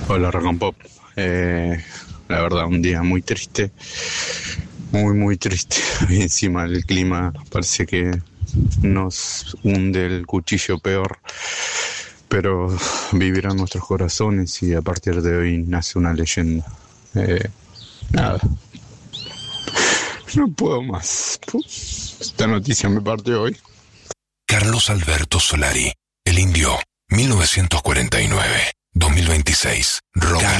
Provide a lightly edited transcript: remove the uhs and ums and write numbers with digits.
Hola, Rock and Pop. La verdad, un día muy triste, muy triste. Y encima el clima parece que nos hunde el cuchillo peor, pero vivirá en nuestros corazones y a partir de hoy nace una leyenda. Nada, no puedo más. Esta noticia me partió hoy. Carlos Alberto Solari, El Indio, 1949-2026. Rock